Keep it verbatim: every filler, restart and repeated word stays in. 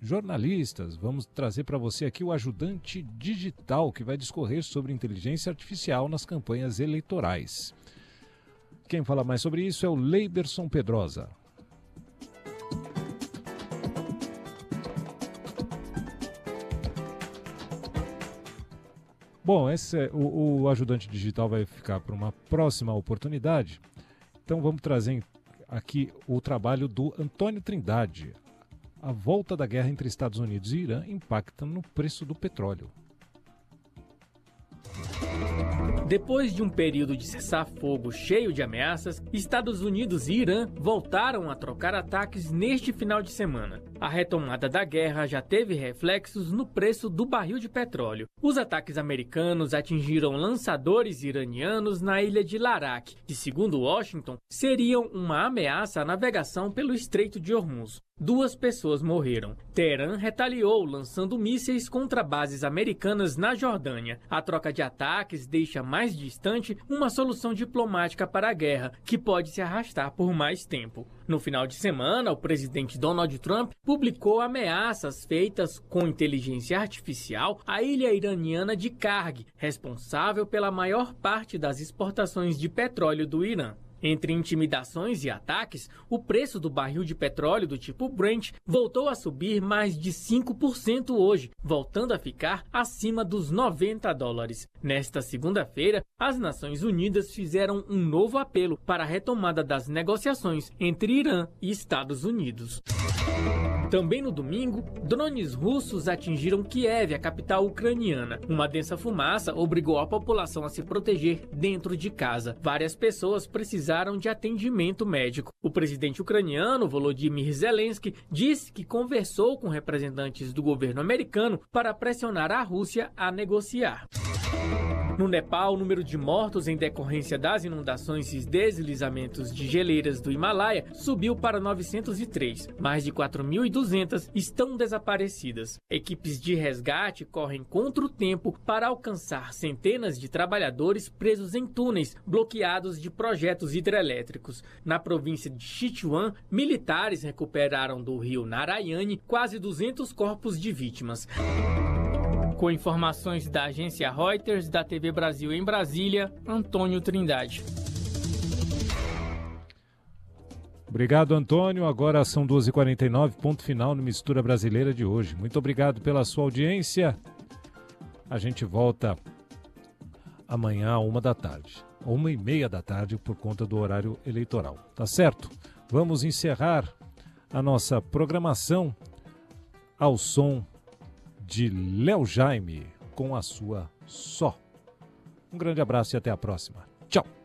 jornalistas. Vamos trazer para você aqui o Ajudante Digital, que vai discorrer sobre inteligência artificial nas campanhas eleitorais. Quem fala mais sobre isso é o Leiberson Pedrosa. Bom, esse é, o, o Ajudante Digital vai ficar para uma próxima oportunidade. Então vamos trazer aqui o trabalho do Antônio Trindade. A volta da guerra entre Estados Unidos e Irã impacta no preço do petróleo. Depois de um período de cessar-fogo cheio de ameaças, Estados Unidos e Irã voltaram a trocar ataques neste final de semana. A retomada da guerra já teve reflexos no preço do barril de petróleo. Os ataques americanos atingiram lançadores iranianos na ilha de Larak, que, segundo Washington, seriam uma ameaça à navegação pelo Estreito de Hormuz. Duas pessoas morreram. Teherã retaliou lançando mísseis contra bases americanas na Jordânia. A troca de ataques deixa mais distante uma solução diplomática para a guerra, que pode se arrastar por mais tempo. No final de semana, o presidente Donald Trump publicou ameaças feitas com inteligência artificial à ilha iraniana de Karg, responsável pela maior parte das exportações de petróleo do Irã. Entre intimidações e ataques, o preço do barril de petróleo do tipo Brent voltou a subir mais de cinco por cento hoje, voltando a ficar acima dos noventa dólares. Nesta segunda-feira, as Nações Unidas fizeram um novo apelo para a retomada das negociações entre Irã e Estados Unidos. Também no domingo, drones russos atingiram Kiev, a capital ucraniana. Uma densa fumaça obrigou a população a se proteger dentro de casa. Várias pessoas precisaram de atendimento médico. O presidente ucraniano, Volodymyr Zelensky, disse que conversou com representantes do governo americano para pressionar a Rússia a negociar. No Nepal, o número de mortos em decorrência das inundações e deslizamentos de geleiras do Himalaia subiu para novecentos e três. Mais de quatro mil e duzentas estão desaparecidas. Equipes de resgate correm contra o tempo para alcançar centenas de trabalhadores presos em túneis bloqueados de projetos hidrelétricos. Na província de Sichuan, militares recuperaram do rio Narayani quase duzentos corpos de vítimas. Com informações da agência Reuters, da T V Brasil em Brasília, Antônio Trindade. Obrigado, Antônio. Agora são duas e quarenta e nove, ponto final no Mistura Brasileira de hoje. Muito obrigado pela sua audiência. A gente volta amanhã, uma da tarde. Uma e meia da tarde, por conta do horário eleitoral. Tá certo? Vamos encerrar a nossa programação ao som de Léo Jaime, com a sua Só. Um grande abraço e até a próxima. Tchau!